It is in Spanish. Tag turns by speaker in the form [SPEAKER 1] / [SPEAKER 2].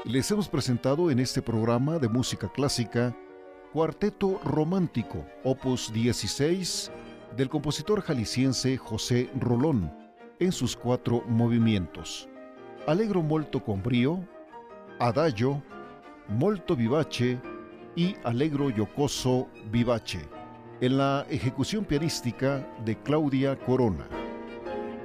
[SPEAKER 1] Les hemos presentado en este programa de música clásica Cuarteto Romántico, opus 16, del compositor jalisciense José Rolón, en sus 4 movimientos: Allegro molto con brio, Adagio, molto vivace y Allegro giocoso vivace, en la ejecución pianística de Claudia Corona.